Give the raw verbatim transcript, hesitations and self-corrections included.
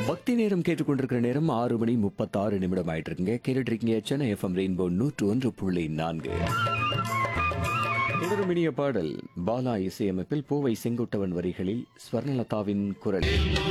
பக்தி நேரம் கேட்டுக்கொண்டிருக்கிற நேரம் ஆறு மணி முப்பத்தாறு நிமிடம் ஆயிட்டு இருக்குங்க. கேட்டுட்டு இருக்கீங்க சென்னை எஃப்எம் ரெயின்போ நூற்று ஒன்று புள்ளி நான்கு. இதொரு மினிய பாடல் பாலா இசையமைப்பில் பூவை செங்குட்டவன் வரிகளில் ஸ்வர்ணலதாவின் குரலில்